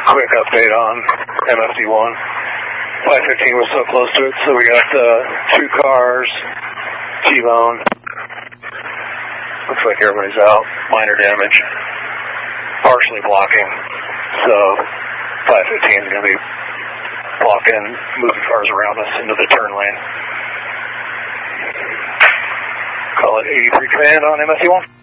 quick update on MFD1. 515 was so close to it, so we got 2 cars, T-bone. Looks like everybody's out. Minor damage. Partially blocking. So 515 is going to be blocking, moving cars around us into the turn lane. Call it 83 command on MFD1.